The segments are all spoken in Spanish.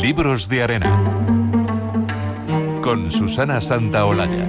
Libros de Arena con Susana Santaolalla.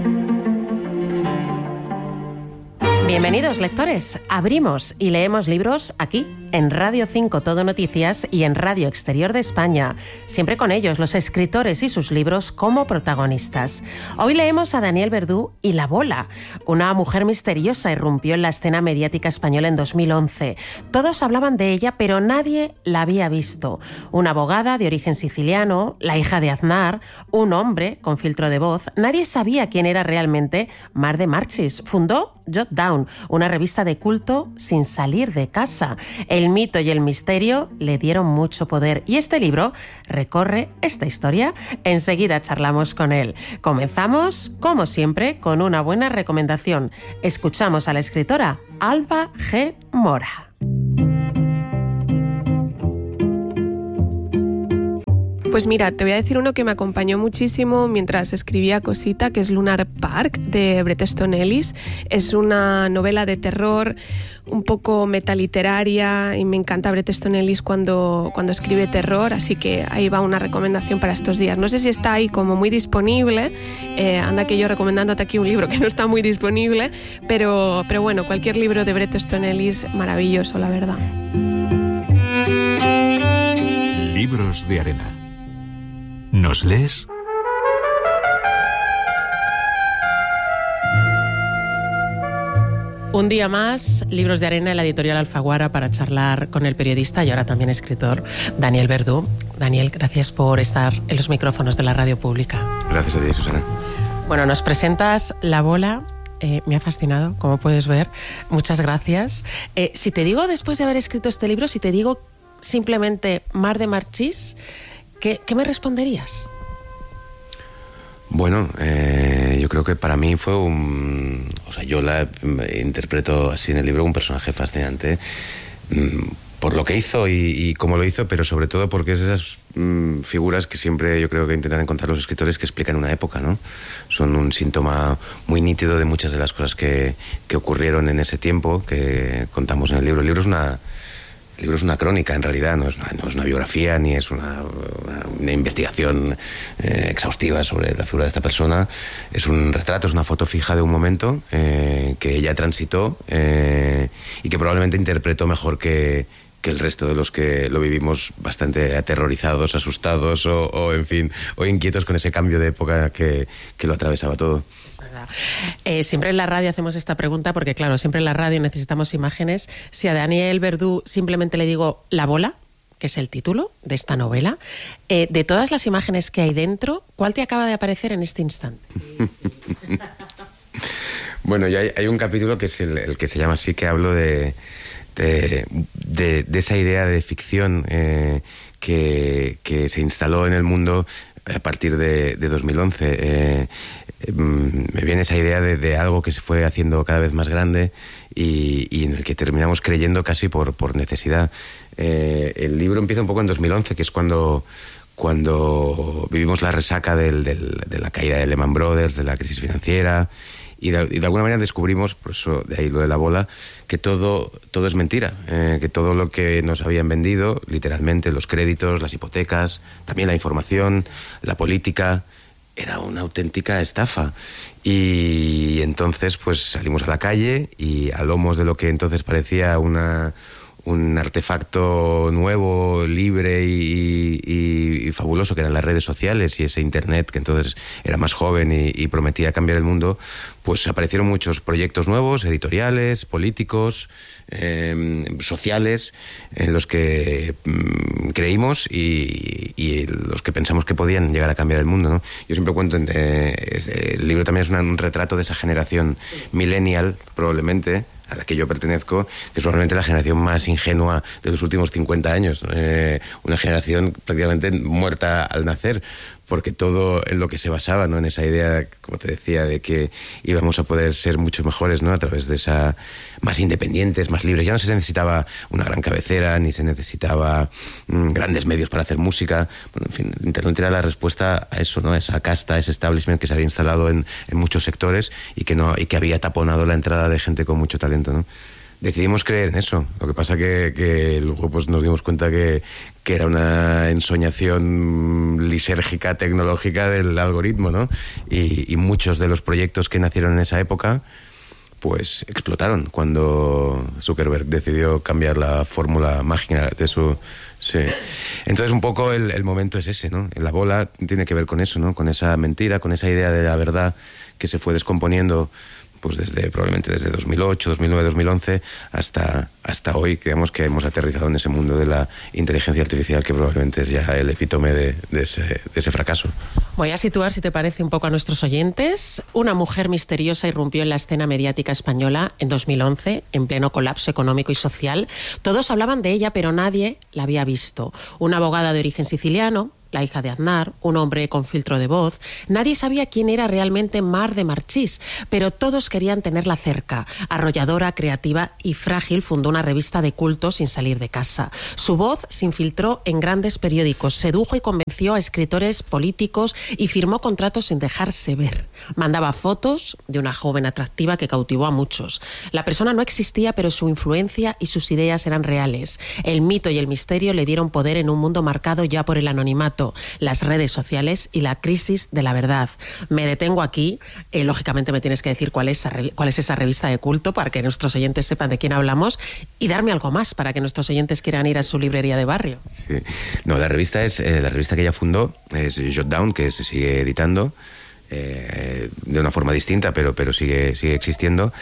Bienvenidos, lectores. Abrimos y leemos libros aquí, en Radio 5 Todo Noticias y en Radio Exterior de España. Siempre con ellos, los escritores y sus libros como protagonistas. Hoy leemos a Daniel Verdú y La Bola. Una mujer misteriosa irrumpió en la escena mediática española en 2011. Todos hablaban de ella, pero nadie la había visto. Una abogada de origen siciliano, la hija de Aznar, un hombre con filtro de voz. Nadie sabía quién era realmente Mar de Marchis. Fundó Jot Down, una revista de culto sin salir de casa. El mito y el misterio le dieron mucho poder y este libro recorre esta historia. Enseguida charlamos con él. Comenzamos, como siempre, con una buena recomendación. Escuchamos a la escritora Alba G. Mora. Pues mira, te voy a decir uno que me acompañó muchísimo mientras escribía Cosita, que es Lunar Park, de Bret Easton Ellis. Es una novela de terror un poco metaliteraria y me encanta Bret Easton Ellis cuando escribe terror, así que ahí va una recomendación para estos días. No sé si está ahí como muy disponible, anda que yo recomendándote aquí un libro que no está muy disponible, pero bueno, cualquier libro de Bret Easton Ellis, maravilloso, la verdad. Libros de Arena. ¿Nos lees? Un día más, Libros de Arena en la editorial Alfaguara para charlar con el periodista y ahora también escritor Daniel Verdú. Daniel, gracias por estar en los micrófonos de la radio pública. Gracias a ti, Susana. Bueno, nos presentas La Bola. Me ha fascinado, como puedes ver. Muchas gracias. Si te digo, después de haber escrito este libro, si te digo simplemente Mar de Marchis, ¿qué me responderías? Bueno, yo creo que para mí fue yo la interpreto así en el libro, un personaje fascinante por lo que hizo y cómo lo hizo, pero sobre todo porque es esas figuras que siempre yo creo que intentan encontrar los escritores que explican una época, ¿no? Son un síntoma muy nítido de muchas de las cosas que ocurrieron en ese tiempo que contamos en el libro. El libro es una crónica, en realidad, no es una biografía ni es una investigación exhaustiva sobre la figura de esta persona. Es un retrato, es una foto fija de un momento que ella transitó y que probablemente interpretó mejor que el resto de los que lo vivimos bastante aterrorizados, asustados o en fin, o inquietos con ese cambio de época que lo atravesaba todo. Siempre en la radio hacemos esta pregunta porque, claro, siempre en la radio necesitamos imágenes. Si a Daniel Verdú simplemente le digo La Bola, que es el título de esta novela, de todas las imágenes que hay dentro, ¿cuál te acaba de aparecer en este instante? Bueno, ya hay un capítulo que es el que se llama así, que hablo de esa idea de ficción que se instaló en el mundo a partir de 2011. Me viene esa idea de algo que se fue haciendo cada vez más grande y en el que terminamos creyendo casi por necesidad. El libro empieza un poco en 2011, que es cuando vivimos la resaca de la caída de Lehman Brothers, de la crisis financiera, y de alguna manera descubrimos, por eso de ahí lo de La Bola, que todo es mentira, que todo lo que nos habían vendido, literalmente los créditos, las hipotecas, también la información, la política, era una auténtica estafa. Y entonces pues salimos a la calle y a lomos de lo que entonces parecía un artefacto nuevo, libre y fabuloso, que eran las redes sociales y ese internet que entonces era más joven y prometía cambiar el mundo, pues aparecieron muchos proyectos nuevos, editoriales, políticos, sociales, en los que creímos y los que pensamos que podían llegar a cambiar el mundo, ¿no? Yo siempre cuento, el libro también es un retrato de esa generación millennial, probablemente, a la que yo pertenezco, que es probablemente la generación más ingenua de los últimos 50 años. Una generación prácticamente muerta al nacer, porque todo en lo que se basaba, ¿no?, en esa idea, como te decía, de que íbamos a poder ser mucho mejores, ¿no?, a través de esa, más independientes, más libres. Ya no se necesitaba una gran cabecera, ni se necesitaba grandes medios para hacer música. Bueno, en fin, Internet era la respuesta a eso, ¿no?, a esa casta, ese establishment que se había instalado en muchos sectores y que había taponado la entrada de gente con mucho talento, ¿no? Decidimos creer en eso. Lo que pasa que luego pues nos dimos cuenta que era una ensoñación lisérgica tecnológica del algoritmo, ¿no? Y muchos de los proyectos que nacieron en esa época pues explotaron cuando Zuckerberg decidió cambiar la fórmula mágica de su... Sí. Entonces un poco el momento es ese, ¿no? La bola tiene que ver con eso, ¿no? Con esa mentira, con esa idea de la verdad que se fue descomponiendo pues probablemente desde 2008, 2009, 2011 hasta hoy, digamos que hemos aterrizado en ese mundo de la inteligencia artificial que probablemente es ya el epítome de ese fracaso. Voy a situar, si te parece, un poco a nuestros oyentes. Una mujer misteriosa irrumpió en la escena mediática española en 2011, en pleno colapso económico y social. Todos hablaban de ella, pero nadie la había visto. Una abogada de origen siciliano, la hija de Aznar, un hombre con filtro de voz. Nadie sabía quién era realmente Mar de Marchís, pero todos querían tenerla cerca. Arrolladora, creativa y frágil, fundó una revista de culto sin salir de casa. Su voz se infiltró en grandes periódicos, sedujo y convenció a escritores, políticos y firmó contratos sin dejarse ver. Mandaba fotos de una joven atractiva que cautivó a muchos. La persona no existía, pero su influencia y sus ideas eran reales. El mito y el misterio le dieron poder en un mundo marcado ya por el anonimato, las redes sociales y la crisis de la verdad. Me detengo aquí. Lógicamente me tienes que decir cuál es esa revista de culto para que nuestros oyentes sepan de quién hablamos y darme algo más para que nuestros oyentes quieran ir a su librería de barrio. Sí. No, la revista que ella fundó es Jotdown, que se sigue editando de una forma distinta, pero sigue existiendo,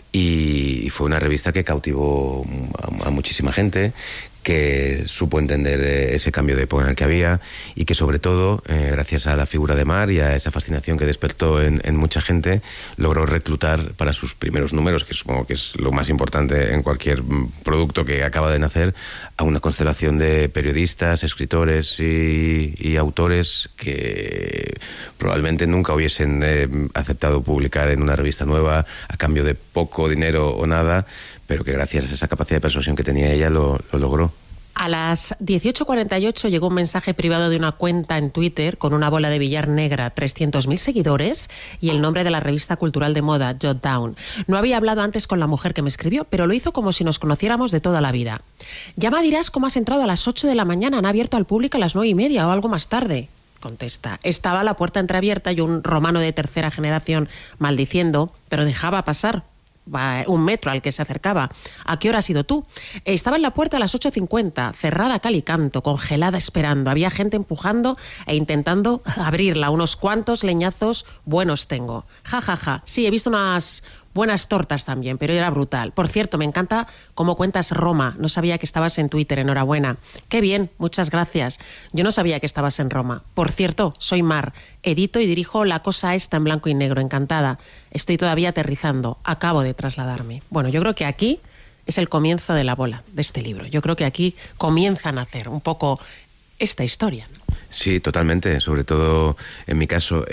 y fue una revista que cautivó a muchísima gente, que supo entender ese cambio de época en el que había y que sobre todo, gracias a la figura de Mar y a esa fascinación que despertó en mucha gente, logró reclutar para sus primeros números, que supongo que es lo más importante en cualquier producto que acaba de nacer, a una constelación de periodistas, escritores y autores que probablemente nunca hubiesen aceptado publicar en una revista nueva a cambio de poco dinero o nada, pero que gracias a esa capacidad de persuasión que tenía ella lo logró. A las 18:48 llegó un mensaje privado de una cuenta en Twitter con una bola de billar negra, 300.000 seguidores y el nombre de la revista cultural de moda, Jotdown. No había hablado antes con la mujer que me escribió, pero lo hizo como si nos conociéramos de toda la vida. Ya me dirás cómo has entrado a las 8 de la mañana, han abierto al público a las 9:30 o algo más tarde. Contesta. Estaba la puerta entreabierta y un romano de tercera generación maldiciendo, pero dejaba pasar un metro al que se acercaba. ¿A qué hora has ido tú? Estaba en la puerta a las 8:50, cerrada a cal y canto, congelada esperando. Había gente empujando e intentando abrirla. Unos cuantos leñazos buenos tengo. Ja, ja, ja. Sí, he visto unas buenas tortas también, pero era brutal. Por cierto, me encanta cómo cuentas Roma. No sabía que estabas en Twitter, enhorabuena. Qué bien, muchas gracias. Yo no sabía que estabas en Roma. Por cierto, soy Mar. Edito y dirijo La Cosa Esta en blanco y negro. Encantada. Estoy todavía aterrizando. Acabo de trasladarme. Bueno, yo creo que aquí es el comienzo de la bola, de este libro. Yo creo que aquí comienza a nacer un poco esta historia, ¿no? Sí, totalmente. Sobre todo, en mi caso,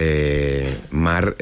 Mar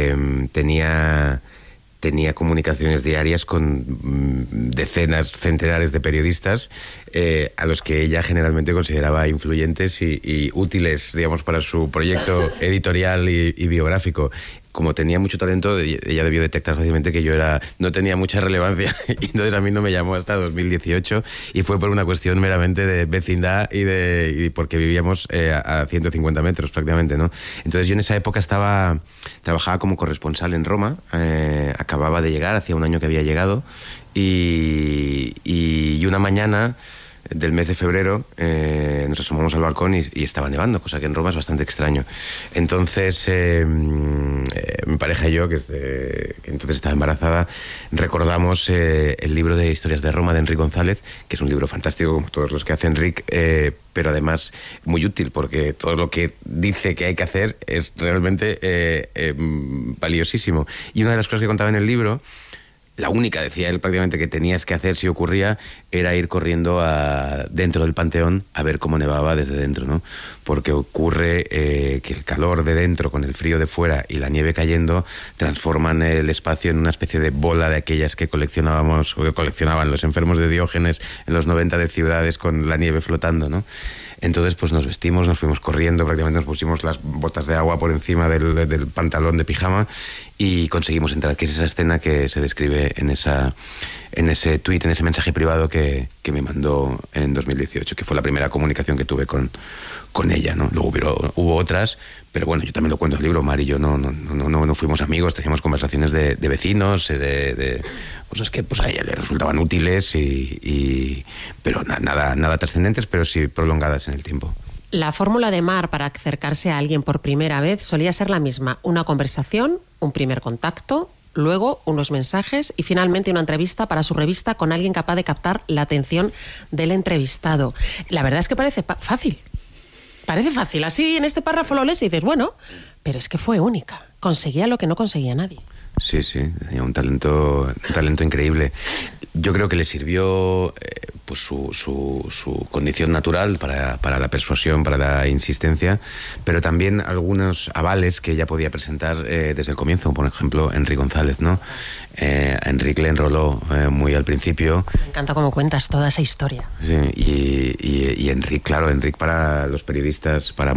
tenía comunicaciones diarias con decenas, centenares de periodistas a los que ella generalmente consideraba influyentes y útiles, digamos, para su proyecto editorial y biográfico. Como tenía mucho talento, ella debió detectar fácilmente que yo no tenía mucha relevancia, y entonces a mí no me llamó hasta 2018, y fue por una cuestión meramente de vecindad y porque vivíamos a 150 metros prácticamente, ¿no? Entonces yo en esa época trabajaba como corresponsal en Roma, acababa de llegar, hacía un año que había llegado, y una mañana del mes de febrero nos asomamos al balcón y estaba nevando, cosa que en Roma es bastante extraño. Entonces mi pareja y yo, que entonces estaba embarazada, recordamos el libro de Historias de Roma de Enric González, que es un libro fantástico como todos los que hace Enric, pero además muy útil porque todo lo que dice que hay que hacer es realmente valiosísimo. Y una de las cosas que contaba en el libro, la única, decía él, prácticamente que tenías que hacer si ocurría, era ir corriendo dentro del Panteón a ver cómo nevaba desde dentro, ¿no? Porque ocurre que el calor de dentro con el frío de fuera y la nieve cayendo transforman el espacio en una especie de bola de aquellas que coleccionaban los enfermos de Diógenes en los 90 de ciudades con la nieve flotando, ¿no? Entonces pues nos vestimos, nos fuimos corriendo, prácticamente nos pusimos las botas de agua por encima del pantalón de pijama y conseguimos entrar, que es esa escena que se describe en ese tuit, en ese mensaje privado que me mandó en 2018, que fue la primera comunicación que tuve con ella, ¿no? Luego hubo otras, pero bueno, yo también lo cuento en el libro. Mar y yo no fuimos amigos, teníamos conversaciones de vecinos, de cosas que pues a ella le resultaban útiles, pero nada trascendentes, pero sí prolongadas en el tiempo. La fórmula de Mar para acercarse a alguien por primera vez solía ser la misma: una conversación, un primer contacto, luego unos mensajes y finalmente una entrevista para su revista con alguien capaz de captar la atención del entrevistado. La verdad es que parece fácil. Parece fácil. Así en este párrafo lo lees y dices, bueno, pero es que fue única. Conseguía lo que no conseguía nadie. Sí, tenía un talento increíble. Yo creo que le sirvió pues su condición natural para la persuasión, para la insistencia, pero también algunos avales que ella podía presentar desde el comienzo. Por ejemplo, Enric González, ¿no? Enric le enroló muy al principio. Me encanta cómo cuentas toda esa historia. Sí, y Enric, claro, Enric para los periodistas, para